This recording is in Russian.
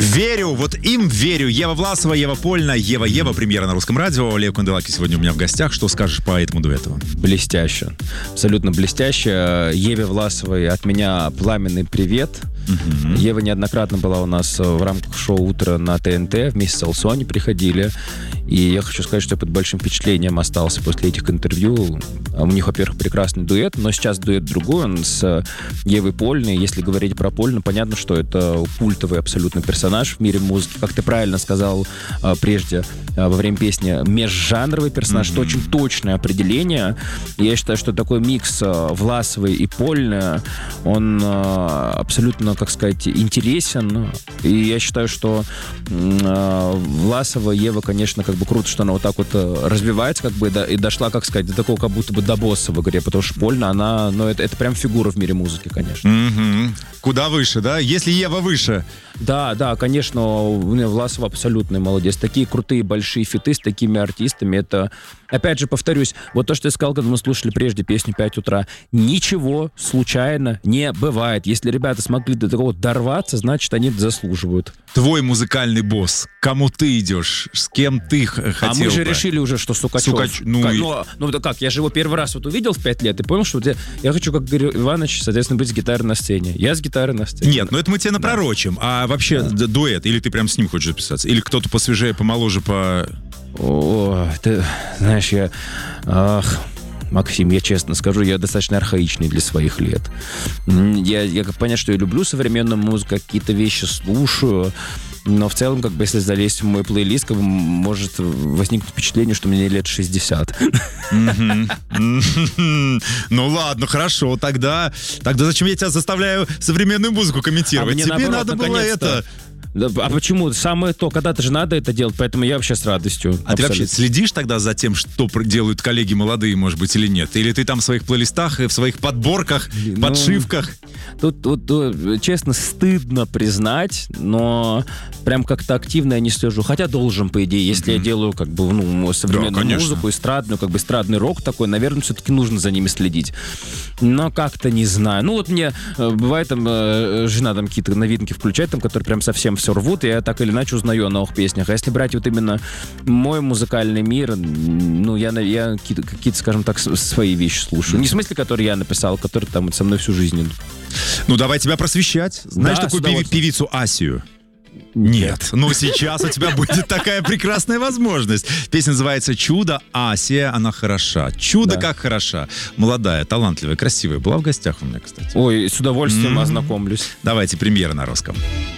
Верю, вот им верю. Ева Власова, Ева Польна, Ева, премьера на Русском радио. Олег Канделаки сегодня у меня в гостях. Что скажешь по этому дуэту? Блестяще. Абсолютно блестяще. Еве Власовой от меня пламенный привет. Ева неоднократно была у нас в рамках шоу «Утро» на ТНТ. Вместе с Алсу они приходили. И я хочу сказать, что я под большим впечатлением остался после этих интервью. У них, во-первых, прекрасный дуэт, но сейчас дуэт другой, он с Евой Польной. Если говорить про Польну, понятно, что это культовый абсолютно персонаж в мире музыки. Как ты правильно сказал прежде, во время песни, межжанровый персонаж. Это очень точное определение. И я считаю, что такой микс Власовой и Польны, он абсолютно, как сказать, интересен. И я считаю, что Власова, Ева, конечно, как бы круто, что она вот так вот развивается, как бы, и дошла, как сказать, до такого, как будто бы до босса в игре, потому что Польна, она, ну, это прям фигура в мире музыки, конечно. Куда выше, да? Если Ева выше. Да, конечно, Власова абсолютный молодец. Такие крутые большие фиты с такими артистами, это, опять же, повторюсь, вот то, что я сказал, когда мы слушали прежде песню «5 утра», ничего случайно не бывает. Если ребята смогли до такого дорваться, значит, они заслуживают. Твой музыкальный босс, кому ты идешь, с кем ты хотел А мы же бы? решили уже, что Сукачев. Ну да как, я же его первый раз вот увидел в 5 лет и понял, что я хочу, как Игорь Иванович, соответственно, быть с гитарой на сцене. Я с гитарой на сцене. Нет, ну это мы тебе напророчим. А вообще дуэт, или ты прям с ним хочешь записаться? Или кто-то посвежее, помоложе, ты знаешь, Максим, я честно скажу, я достаточно архаичный для своих лет. Я понятно, что я люблю современную музыку, какие-то вещи слушаю, но в целом, как бы, если залезть в мой плейлист, как бы, может возникнуть впечатление, что мне лет 60. Ну ладно, хорошо, тогда зачем я тебя заставляю современную музыку комментировать? Тебе надо было это... А почему? Самое то, когда-то же надо это делать, поэтому я вообще с радостью. А ты вообще следишь тогда за тем, что делают коллеги молодые, может быть, или нет? Или ты там в своих плейлистах, в своих подборках, подшивках? Тут, честно, стыдно признать, но прям как-то активно я не слежу. Хотя должен, по идее, если я делаю как бы, современную музыку, эстрадную, как бы эстрадный рок такой, наверное, все-таки нужно за ними следить. Но как-то не знаю. Ну вот мне бывает там жена там какие-то новинки включает, там, которые прям совсем все рвут, и я так или иначе узнаю о новых песнях. А если брать вот именно мой музыкальный мир, ну, я какие-то, скажем так, свои вещи слушаю. Не в смысле, которые я написал, которые там со мной всю жизнь идут. Ну, давай тебя просвещать. Знаешь такую певицу Асию? Нет. Но сейчас у тебя будет такая прекрасная возможность. Песня называется «Чудо». Асия, она хороша. Чудо, как хороша. Молодая, талантливая, красивая. Была в гостях у меня, кстати. Ой, с удовольствием ознакомлюсь. Давайте, премьера на русском.